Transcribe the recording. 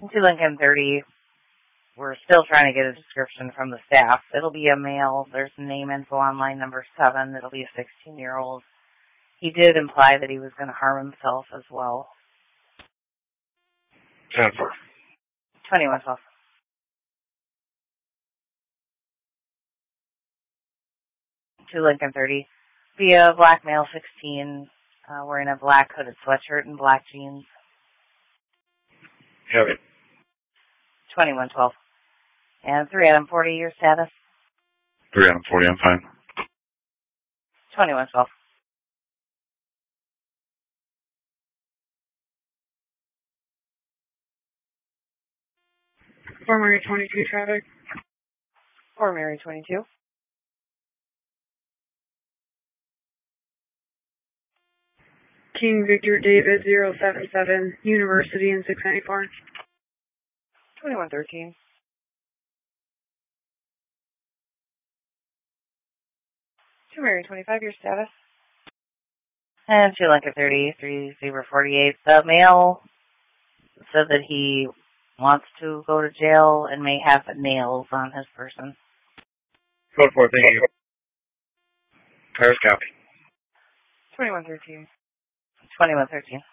To Lincoln 30, we're still trying to get a description from the staff. It'll be a male. There's name info on line number 7. It'll be a 16-year-old. He did imply that he was going to harm himself as well. 10-4. 21-12. To Lincoln 30, be a black male 16, wearing a black hooded sweatshirt and black jeans. Have it. 21-12. And 3 Adam 40, your status? 3 Adam 40, I'm fine. 21-12. Fort Mary 22 traffic. Fort Mary 22. King Victor David 077, University in 694. 21-13. To Mary 25, your status? And to Lincoln 30, 3 Zebra 48. The male said that he wants to go to jail and may have nails on his person. Code 4, thank you. Paris copy. 21-13. 21-13.